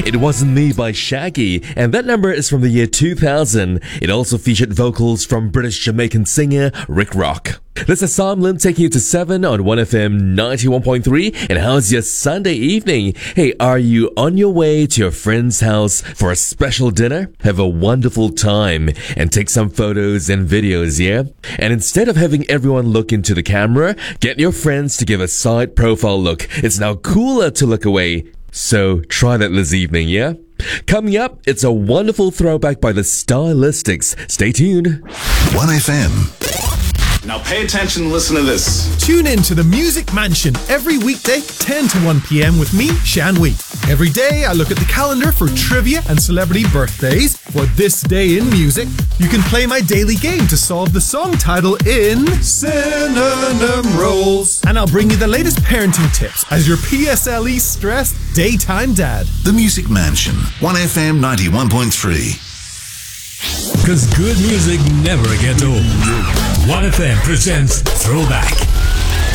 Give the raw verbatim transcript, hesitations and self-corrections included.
It Wasn't Me by Shaggy, and that number is from the year two thousand. It also featured vocals from British-Jamaican singer Rick Rock. This is Sam Lim taking you to seven on one F M ninety-one point three. And how's your Sunday evening? Hey, are you on your way to your friend's house for a special dinner? Have a wonderful time and take some photos and videos, yeah? And instead of having everyone look into the camera, get your friends to give a side profile look. It's now cooler to look away. So try that this evening, yeah? Coming up, it's a wonderful throwback by the Stylistics. Stay tuned. one F M. Now pay attention and listen to this. Tune in to the Music Mansion every weekday, ten to one p.m. with me, Shan Wee. Every day, I look at the calendar for trivia and celebrity birthdays. For this day in music, you can play my daily game to solve the song title in Synonym Rolls. And I'll bring you the latest parenting tips as your P S L E stressed daytime dad. The Music Mansion, one F M ninety-one point three. Because good music never gets old. one F M presents Throwback.